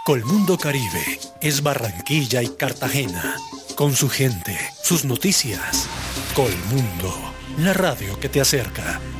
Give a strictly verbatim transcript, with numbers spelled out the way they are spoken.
Colmundo Caribe es Barranquilla y Cartagena, con su gente, sus noticias. Colmundo, la radio que te acerca.